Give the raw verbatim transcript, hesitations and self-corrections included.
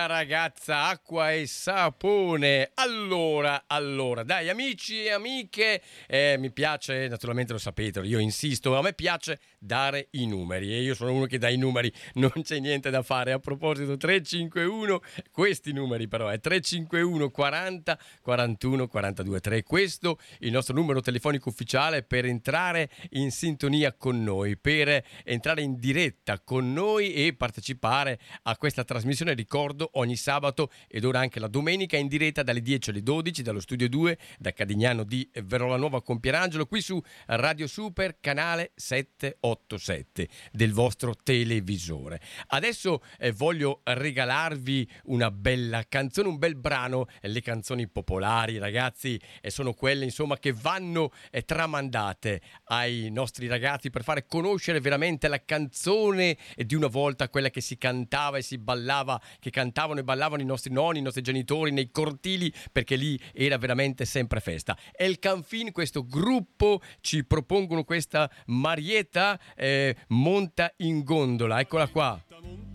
mia ragazza, acqua e sapone. Allora, allora, dai amici e amiche, eh, mi piace, naturalmente lo sapete, io insisto, a me piace dare i numeri e io sono uno che dà i numeri, non c'è niente da fare. A proposito, tre cinque uno, questi numeri però è tre cinque uno quaranta quarantuno quarantadue tre, questo il nostro numero telefonico ufficiale per entrare in sintonia con noi, per entrare in diretta con noi e partecipare a questa trasmissione. Ricordo, ogni sabato ed ora anche la domenica in diretta dalle dieci alle dodici dallo studio due da Cadignano di Verolanuova con Pierangelo, qui su Radio Super canale settecentoottantasette del vostro televisore. Adesso eh, voglio regalarvi una bella canzone, un bel brano. Le canzoni popolari, ragazzi, e sono quelle insomma che vanno eh, tramandate ai nostri ragazzi per fare conoscere veramente la canzone di una volta, quella che si cantava e si ballava, che cantavano e ballavano i nostri nonni, i nostri genitori nei cortili, perché lì era veramente sempre festa. El Canfin, questo gruppo, ci propongono questa Marietta, eh, Monta in gondola, eccola qua.